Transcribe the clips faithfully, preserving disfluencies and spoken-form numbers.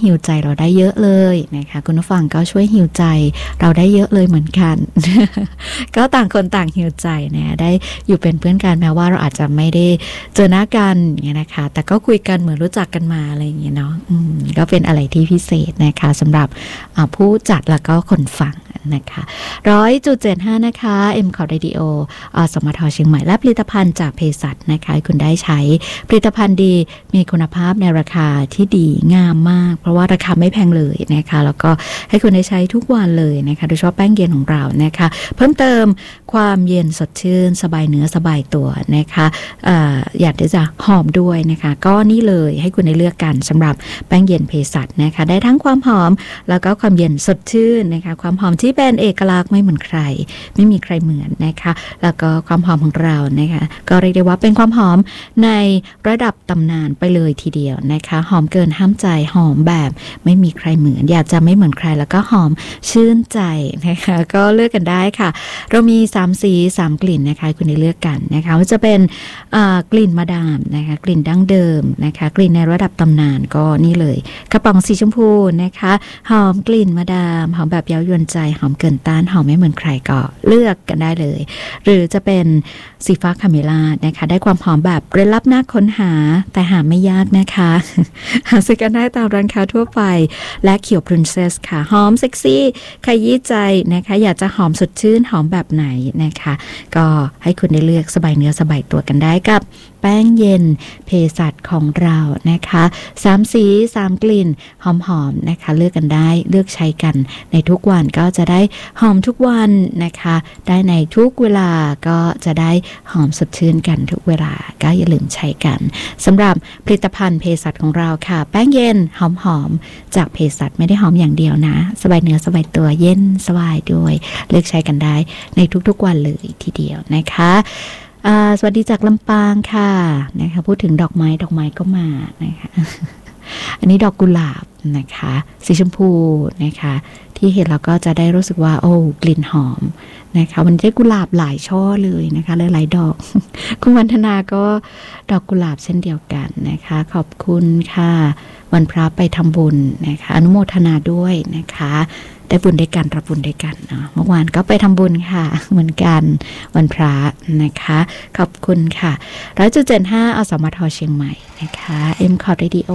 ฮีลใจเราได้เยอะเลยนะคะคุณผู้ฟังก็ช่วยฮีลใจเราได้เยอะเลยเหมือนกัน ก็ต่างคนต่างฮีลใจนะได้อยู่เป็นเพื่อนกันแม้ว่าเราอาจจะไม่ได้เจอหน้ากันอย่างเงี้ยนะคะแต่ก็คุยกันเหมือนรู้จักกันมาอะไรอย่างเงี้ยเนาะก็เป็นอะไรที่พิเศษนะคะสำหรับผู้จัดแล้วก็คนฟังนะคะร้อยจุดเจ็ดห้านะคะ M คอร์ Radio อสมทเชียงใหม่และผลิตภัณฑ์จากเภสัชนะคะคุณได้ใช้ผลิตภัณฑ์ดีมีคุณภาพในราคาที่ดีงามมากเพราะว่าราคาไม่แพงเลยนะคะแล้วก็ให้คุณได้ใช้ทุกวันเลยนะคะโดยเฉพาะแป้งเย็นของเรานะคะเพิ่มเติมความเย็นสดชื่นสบายเนื้อสบายตัวนะคะออยากจะหอมด้วยนะคะก็นี่เลยให้คุณได้เลือกกันสำหรับแป้งเย็นเภสัชนะคะได้ทั้งความหอมแล้วก็ความเย็นสดชื่นนะคะความหอมที่เป็นเอกลักษณ์ไม่เหมือนใครไม่มีใครเหมือนนะคะแล้วก็ความหอมของเรานะคะก็เรียกได้ว่าเป็นความหอมในระดับตำนานไปเลยทีเดียวนะคะหอมเกินห้ามใจหอมแบบไม่มีใครเหมือนอยากจะไม่เหมือนใครแล้วก็หอมชื่นใจนะคะก็เลือกกันได้ค่ะเรามีสามสีสามกลิ่นนะคะคุณได้เลือกกันนะคะว่าจะเป็นกลิ่นมาดามนะคะกลิ่นดั้งเดิมนะคะกลิ่นในระดับตำนานก็นี่เลยกระป๋องสีชมพูนะคะหอมกลิ่นมาดามหอมแบบเย้ายวนใจหอมเกินต้านหอมไม่เหมือนใครก็เลือกกันได้เลยหรือจะเป็นสีฟ้าคาเมล่านะคะได้ความหอมแบบเร้นลับน่าค้นหาแต่หาไม่ยากนะคะหาซื้อกันได้ตามร้านค้าทั่วไปและเขียวพรินเซสค่ะหอมเซ็กซี่ขยี้ใจนะคะอยากจะหอมสดชื่นหอมแบบไหนนะคะก็ให้คุณได้เลือกสบายเนื้อสบายตัวกันได้กับแป้งเย็นเภสัชของเรานะคะสามสีสามกลิ่นหอมๆนะคะเลือกกันได้เลือกใช้กันในทุกวันก็จะได้หอมทุกวันนะคะได้ในทุกเวลาก็จะได้หอมสดชื่นกันทุกเวลาก็อย่าลืมใช้กันสำหรับผลิตภัณฑ์เภสัชของเราค่ะแป้งเย็นหอมๆจากเภสัชไม่ได้หอมอย่างเดียวนะสบายเนื้อสบายตัวเย็นสบายด้วยเลือกใช้กันได้ในทุกๆวันเลยทีเดียวนะคะสวัสดีจากลำปางค่ะนะคะพูดถึงดอกไม้ดอกไม้ก็มานะคะอันนี้ดอกกุหลาบนะคะสีชมพูนะคะที่เห็นเราก็จะได้รู้สึกว่าโอ้กลิ่นหอมนะคะมันได้กุหลาบหลายช่อเลยนะคะหลายๆดอกคุณวันธนาก็ดอกกุหลาบเช่นเดียวกันนะคะขอบคุณค่ะวันพระไปทำบุญนะคะอนุโมทนาด้วยนะคะได้บุญด้วยกันรับบุญด้วยกันเนาะเมื่อวานก็ไปทำบุญค่ะเหมือนกันวันพระนะคะขอบคุณค่ะร้อยจุดเจ็ดห้าอสมทเชียงใหม่นะคะ M คอร์ Radio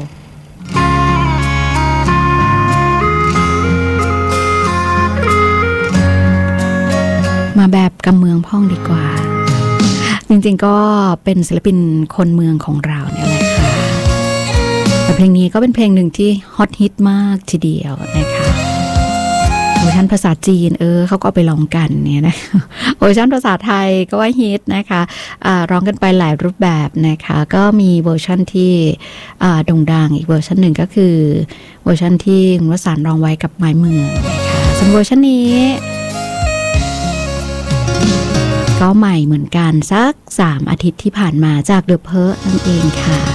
มาแบบกำเมืองพ่องดีกว่าจริงๆก็เป็นศิลปินคนเมืองของเราเนี่ยแหละค่ะแต่เพลงนี้ก็เป็นเพลงหนึ่งที่ฮอตฮิตมากทีเดียวนะคะเวอร์ชันภาษาจีนเออเขาก็เอาไปร้องกันเนี่ยนะเวอร์ชันภาษาไทยก็ว่าฮิตนะคะอ่าร้องกันไปหลายรูปแบบนะคะก็มีเวอร์ชันที่อ่าโด่งดังอีกเวอร์ชันหนึ่งก็คือเวอร์ชันที่คุณวสันต์ร้องไว้กับไม้เมืองนะคะส่วนเวอร์ชันนี้ก็ใหม่เหมือนกันสักสามอาทิตย์ที่ผ่านมาจากเดอะเพิร์ลนั่นเองค่ะ